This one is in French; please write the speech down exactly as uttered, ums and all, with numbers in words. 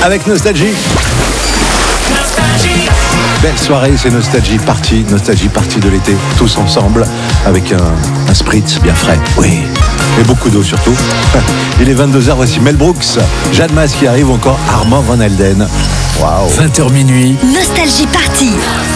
avec Nostalgie. Nostalgie. Belle soirée, c'est Nostalgie partie, Nostalgie partie de l'été, tous ensemble, avec un, un spritz bien frais, oui, et beaucoup d'eau surtout. Il est vingt-deux heures, voici Mel Brooks, Jeanne Masse qui arrive, encore Armand Van Helden. Waouh. vingt heures minuit. Nostalgie partie.